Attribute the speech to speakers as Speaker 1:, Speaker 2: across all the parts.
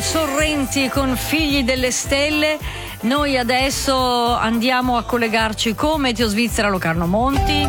Speaker 1: Sorrenti con Figli delle Stelle. Noi adesso andiamo a collegarci con Meteo Svizzera Locarno Monti,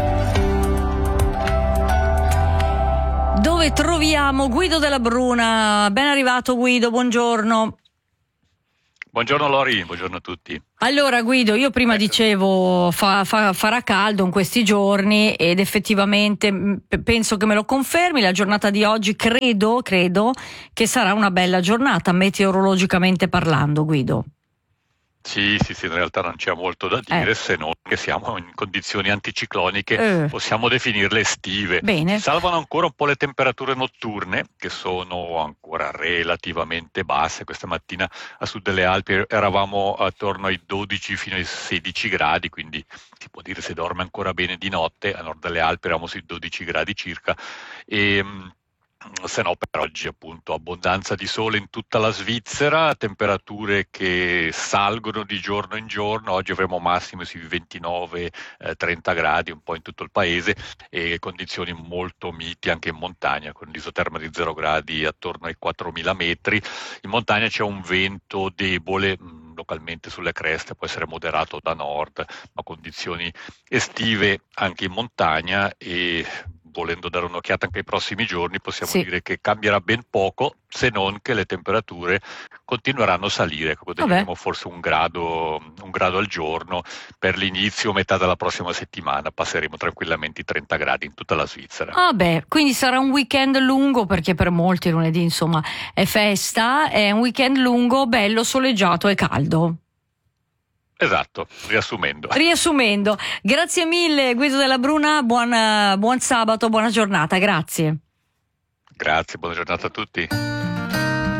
Speaker 1: dove troviamo Guido Della Bruna. Ben arrivato Guido, buongiorno.
Speaker 2: Buongiorno Lori, buongiorno a tutti.
Speaker 1: Allora Guido, io prima dicevo farà caldo in questi giorni ed effettivamente penso che me lo confermi. La giornata di oggi credo che sarà una bella giornata meteorologicamente parlando, Guido.
Speaker 2: Sì, in realtà non c'è molto da dire, se non che siamo in condizioni anticicloniche, possiamo definirle estive.
Speaker 1: Bene.
Speaker 2: Si salvano ancora un po' le temperature notturne, che sono ancora relativamente basse. Questa mattina a sud delle Alpi eravamo attorno ai 12 fino ai 16 gradi, quindi si può dire si dorme ancora bene di notte. A nord delle Alpi eravamo sui 12 gradi circa. Se no, per oggi appunto abbondanza di sole in tutta la Svizzera, temperature che salgono di giorno in giorno. Oggi avremo massime sui 29-30 gradi un po' in tutto il paese e condizioni molto miti anche in montagna, con l'isoterma di 0 gradi attorno ai 4.000 metri. In montagna c'è un vento debole, localmente sulle creste può essere moderato da nord, ma condizioni estive anche in montagna. E volendo dare un'occhiata anche ai prossimi giorni, possiamo dire che cambierà ben poco, se non che le temperature continueranno a salire. Guadagneremo forse un grado al giorno. Per l'inizio, metà della prossima settimana, passeremo tranquillamente i 30 gradi in tutta la Svizzera.
Speaker 1: Quindi sarà un weekend lungo, perché per molti lunedì insomma è festa, è un weekend lungo, bello, soleggiato e caldo.
Speaker 2: Esatto, riassumendo.
Speaker 1: Grazie mille Guido Della Bruna, buon sabato, buona giornata, grazie.
Speaker 2: Grazie, buona giornata a tutti.